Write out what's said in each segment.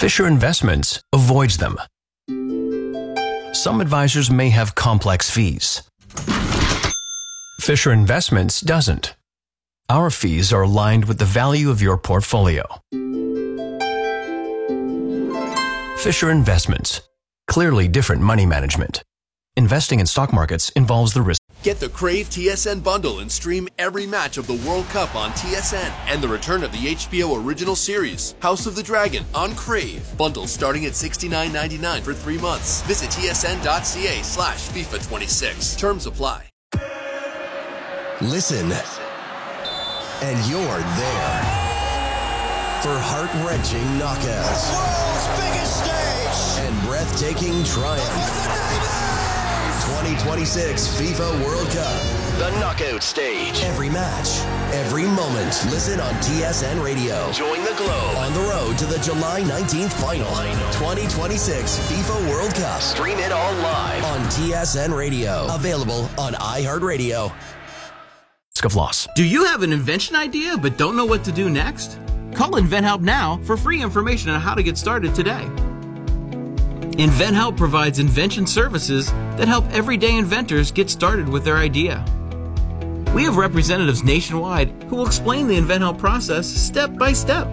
Fisher Investments avoids them. Some advisors may have complex fees. Fisher Investments doesn't. Our fees are aligned with the value of your portfolio. Fisher Investments. Clearly different money management. Investing in stock markets involves the risk. Get the Crave TSN bundle and stream every match of the World Cup on TSN and the return of the HBO original series, House of the Dragon, on Crave. Bundle starting at $69.99 for 3 months. Visit tsn.ca/FIFA26. Terms apply. Listen, and you're there for heart-wrenching knockouts. The world's biggest stage! And breathtaking triumph. 2026 FIFA World Cup. The knockout stage. Every match, every moment. Listen on TSN Radio. Join the globe on the road to the July 19th final. 2026 FIFA World Cup. Stream it all live on TSN Radio. Available on iHeartRadio. Risk of loss. Do you have an invention idea but don't know what to do next? Call InventHelp now for free information on how to get started today. InventHelp provides invention services that help everyday inventors get started with their idea. We have representatives nationwide who will explain the InventHelp process step by step.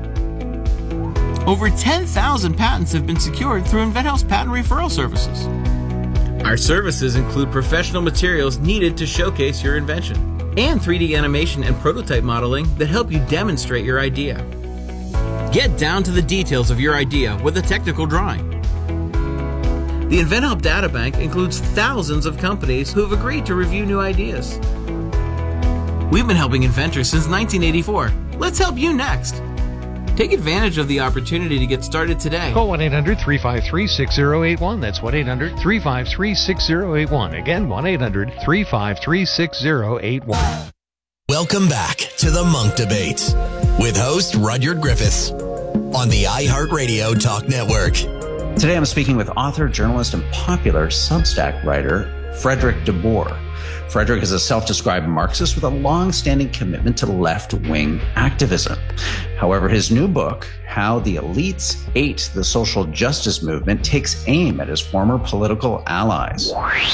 Over 10,000 patents have been secured through InventHelp's patent referral services. Our services include professional materials needed to showcase your invention and 3D animation and prototype modeling that help you demonstrate your idea. Get down to the details of your idea with a technical drawing. The InventHelp Databank includes thousands of companies who have agreed to review new ideas. We've been helping inventors since 1984. Let's help you next. Take advantage of the opportunity to get started today. Call 1-800-353-6081. That's 1-800-353-6081. Again, 1-800-353-6081. Welcome back to the Monk Debate with host Rudyard Griffiths on the iHeartRadio Talk Network. Today I'm speaking with author, journalist, and popular Substack writer, Frederick DeBoer. Frederick is a self-described Marxist with a long-standing commitment to left-wing activism. However, his new book, How the Elites Ate the Social Justice Movement, takes aim at his former political allies.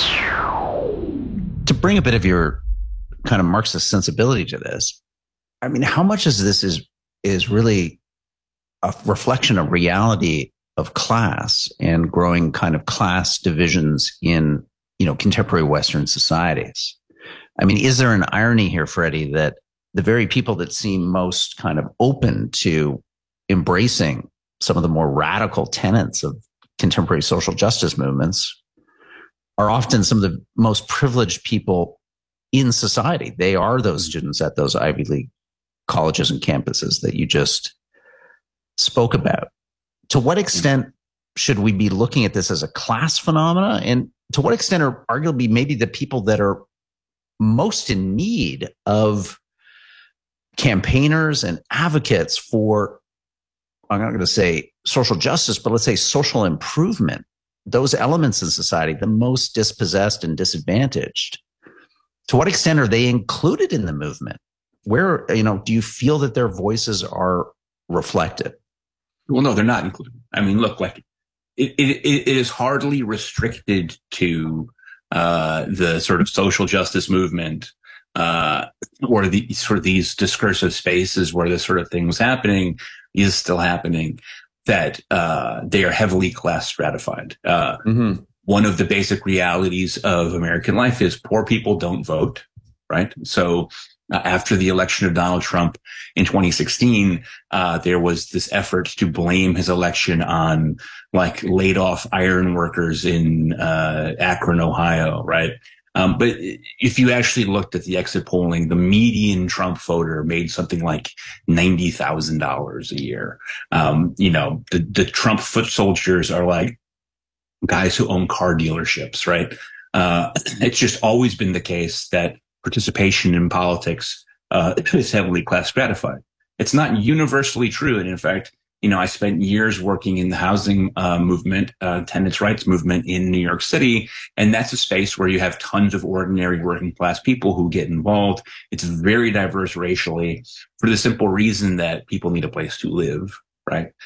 To bring a bit of your kind of Marxist sensibility to this, I mean, how much of this is really a reflection of reality of class and growing kind of class divisions in, contemporary Western societies? I mean, is there an irony here, Freddie, that the very people that seem most kind of open to embracing some of the more radical tenets of contemporary social justice movements are often some of the most privileged people in society? They are those students at those Ivy League colleges and campuses that you just spoke about. To what extent should we be looking at this as a class phenomena? And to what extent are arguably maybe the people that are most in need of campaigners and advocates for, I'm not going to say social justice, but let's say social improvement, those elements in society, the most dispossessed and disadvantaged? To what extent are they included in the movement? Where, do you feel that their voices are reflected? Well, no, they're not included. I mean, look, like it is hardly restricted to the sort of social justice movement or the sort of these discursive spaces where this sort of thing was happening, is still happening, that they are heavily class stratified. One of the basic realities of American life is poor people don't vote, right? So after the election of Donald Trump in 2016, there was this effort to blame his election on like laid off iron workers in Akron, Ohio, right? But if you actually looked at the exit polling, the median Trump voter made something like $90,000 a year. The Trump foot soldiers are like guys who own car dealerships, right? It's just always been the case that participation in politics is heavily class stratified. It's not universally true. And in fact, I spent years working in the housing movement, tenants' rights movement in New York City. And that's a space where you have tons of ordinary working class people who get involved. It's very diverse racially for the simple reason that people need a place to live, right?